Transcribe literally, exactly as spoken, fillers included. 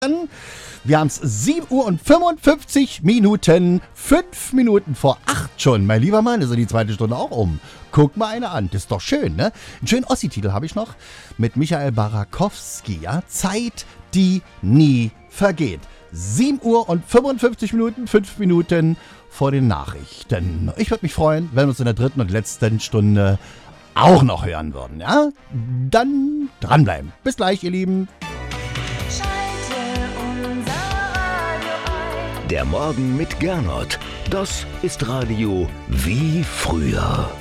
Wir haben es sieben Uhr und fünfundfünfzig Minuten, fünf Minuten vor acht schon. Mein lieber Mann, ist ja die zweite Stunde auch um. Guck mal eine an, das ist doch schön, ne? Einen schönen Ossi-Titel habe ich noch mit Michael Barakowski, ja? Zeit, die nie vergeht. sieben Uhr und fünfundfünfzig Minuten, fünf Minuten vor den Nachrichten. Ich würde mich freuen, wenn wir uns in der dritten und letzten Stunde auch noch hören würden, ja? Dann dranbleiben. Bis gleich, ihr Lieben. Der Morgen mit Gernot. Das ist Radio wie früher.